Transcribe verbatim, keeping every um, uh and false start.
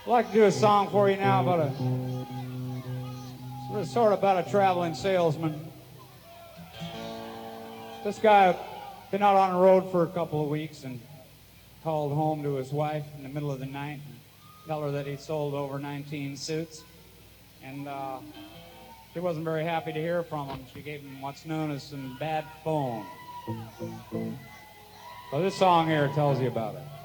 like to do a song for you now about a sort of about a traveling salesman. This guy been out on the road for a couple of weeks and called home to his wife in the middle of the night and tell her that he sold over nineteen suits. And uh, she wasn't very happy to hear from him. She gave him what's known as some bad phone. Well, this song here tells you about it.